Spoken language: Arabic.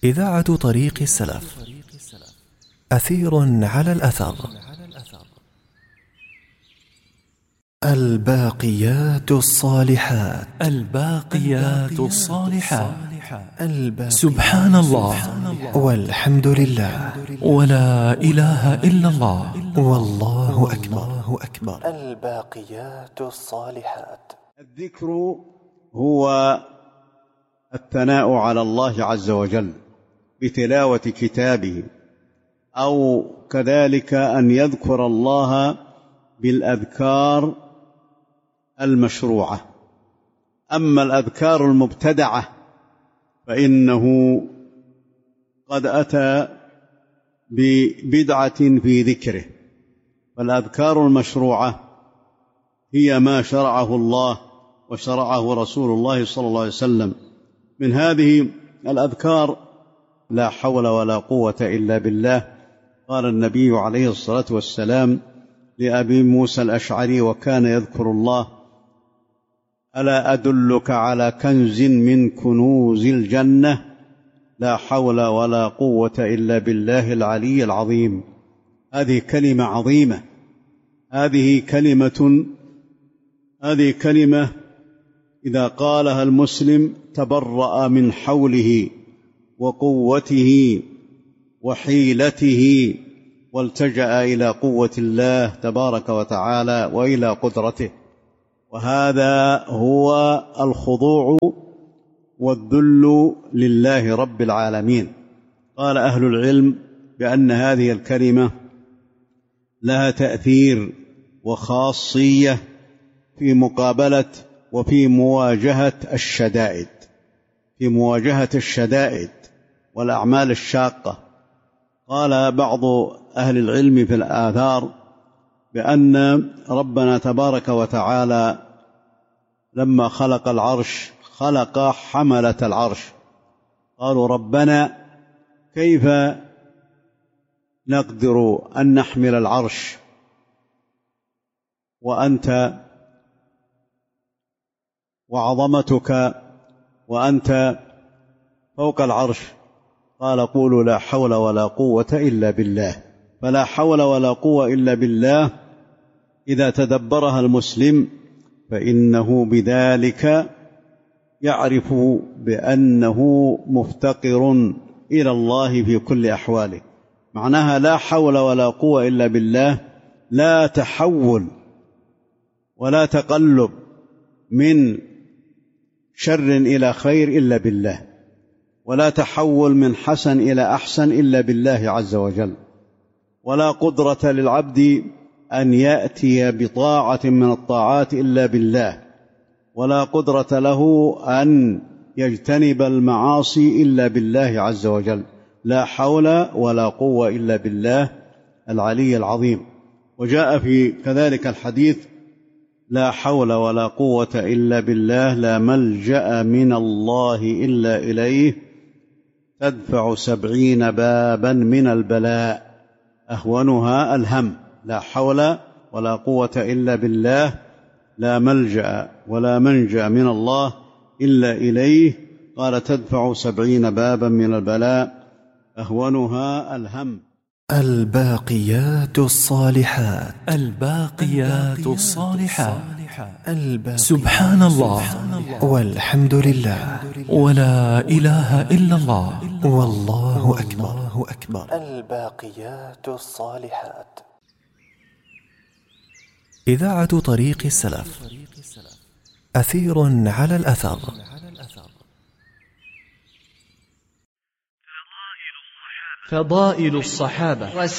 إذاعة طريق السلف. أثير على الأثر. الباقيات الصالحات. الباقيات الصالحات. سبحان الله والحمد لله ولا إله إلا الله والله أكبر. الباقيات الصالحات. الذكر هو الثناء على الله عز وجل بتلاوة كتابه، أو كذلك أن يذكر الله بالأذكار المشروعة. أما الأذكار المبتدعة فإنه قد أتى ببدعة في ذكره، فالأذكار المشروعة هي ما شرعه الله وشرعه رسول الله صلى الله عليه وسلم. من هذه الأذكار لا حول ولا قوة إلا بالله. قال النبي عليه الصلاة والسلام لأبي موسى الأشعري وكان يذكر الله: ألا أدلك على كنز من كنوز الجنة؟ لا حول ولا قوة إلا بالله العلي العظيم. هذه كلمة عظيمة، هذه كلمة إذا قالها المسلم تبرأ من حوله وقوته وحيلته، والتجأ إلى قوة الله تبارك وتعالى وإلى قدرته. وهذا هو الخضوع والذل لله رب العالمين. قال أهل العلم بأن هذه الكلمة لها تأثير وخاصية في مقابلة وفي مواجهة الشدائد والأعمال الشاقة. قال بعض أهل العلم في الآثار بأن ربنا تبارك وتعالى لما خلق العرش خلق حملة العرش. قالوا: ربنا كيف نقدر أن نحمل العرش وأنت وعظمتك وأنت فوق العرش؟ قال: قولوا لا حول ولا قوة إلا بالله. فلا حول ولا قوة إلا بالله إذا تدبرها المسلم فإنه بذلك يعرف بأنه مفتقر إلى الله في كل أحواله. معناها لا حول ولا قوة إلا بالله، لا تحول ولا تقلب من شر إلى خير إلا بالله، ولا تحول من حسن إلى أحسن إلا بالله عز وجل، ولا قدرة للعبد أن يأتي بطاعة من الطاعات إلا بالله، ولا قدرة له أن يجتنب المعاصي إلا بالله عز وجل. لا حول ولا قوة إلا بالله العلي العظيم. وجاء في كذلك الحديث: لا حول ولا قوة إلا بالله، لا ملجأ من الله إلا إليه، تدفع 70 بابا من البلاء أهونها الهم. لا حول ولا قوة إلا بالله، لا ملجأ ولا منجأ من الله إلا إليه، قال تدفع 70 بابا من البلاء أهونها الهم. الباقيات الصالحات. الباقيات الصالحات. سبحان الله والحمد لله ولا إله إلا الله والله أكبر. الباقيات الصالحات. إذاعة طريق السلف. أثير على الأثر. فضائل الصحابة.